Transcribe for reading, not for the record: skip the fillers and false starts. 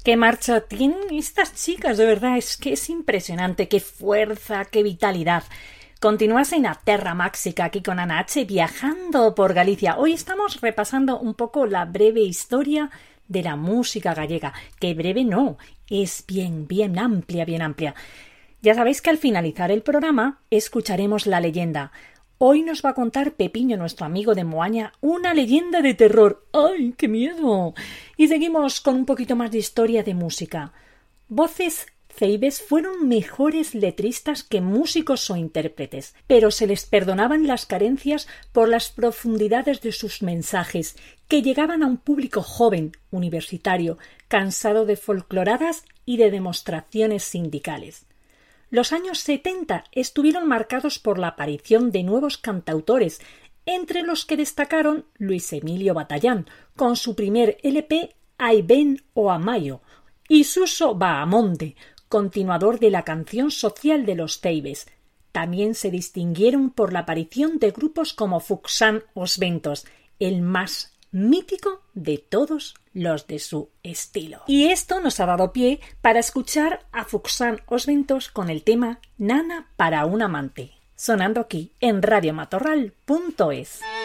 Qué marcha tienen estas chicas, de verdad, es que es impresionante, qué fuerza, qué vitalidad. Continúas en la Terra Máxica aquí con Ana H, viajando por Galicia. Hoy estamos repasando un poco la breve historia de la música gallega, que breve no, es bien amplia, bien amplia. Ya sabéis que al finalizar el programa escucharemos la leyenda. Hoy nos va a contar Pepiño, nuestro amigo de Moaña, una leyenda de terror. ¡Ay, qué miedo! Y seguimos con un poquito más de historia de música. Voces Ceibes fueron mejores letristas que músicos o intérpretes, pero se les perdonaban las carencias por las profundidades de sus mensajes, que llegaban a un público joven, universitario, cansado de folcloradas y de demostraciones sindicales. Los años 70 estuvieron marcados por la aparición de nuevos cantautores, entre los que destacaron Luis Emilio Batallán, con su primer LP Ai Ben o Amayo, y Suso Bahamonde, continuador de la canción social de los Ceibes. También se distinguieron por la aparición de grupos como Fuxan os Ventos, el más mítico de todos los de su estilo. Y esto nos ha dado pie para escuchar a Fuxan os Ventos con el tema Nana para un amante, sonando aquí en radiomatorral.es.